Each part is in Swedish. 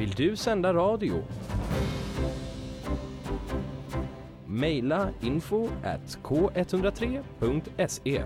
Vill du sända radio? Maila info@k103.se.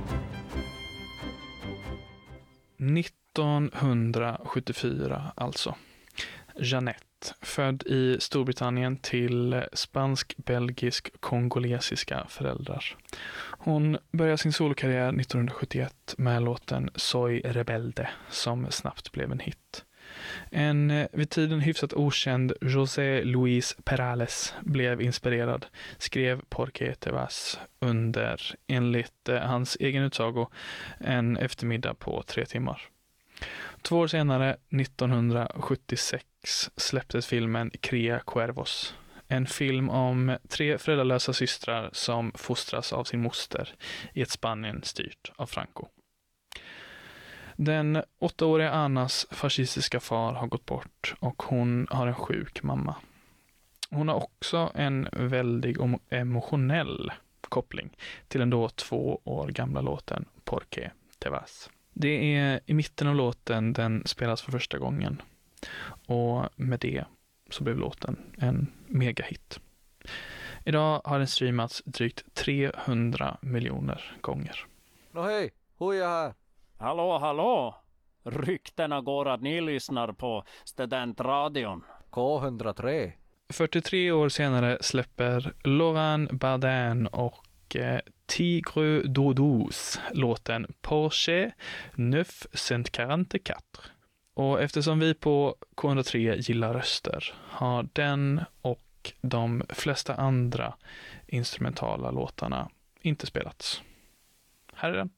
1974 alltså. Jeanette, född i Storbritannien till spansk-belgisk-kongolesiska föräldrar. Hon började sin solokarriär 1971 med låten Soy Rebelde som snabbt blev en hit. En vid tiden hyfsat okänd José Luis Perales blev inspirerad, skrev Porque te vas under, enligt hans egen utsago, en eftermiddag på 3 timmar. 2 år senare, 1976, släpptes filmen Cría Cuervos. En film om 3 föräldralösa systrar som fostras av sin moster i ett Spanien styrt av Franco. Den 8-åriga Annas fascistiska far har gått bort och hon har en sjuk mamma. Hon har också en väldigt emotionell koppling till den då 2 år gamla låten Porque te vas. Det är i mitten av låten den spelas för första gången och med det så blev låten en megahit. Idag har den streamats drygt 300 miljoner gånger. Hej, Huja här. Hallå. Ryktena går att ni lyssnar på Studentradion. K103. 43 år senare släpper Laurent Bardin och Tigre Doudous låten Porsche 944. Och eftersom vi på K103 gillar röster har den och de flesta andra instrumentala låtarna inte spelats. Här är den.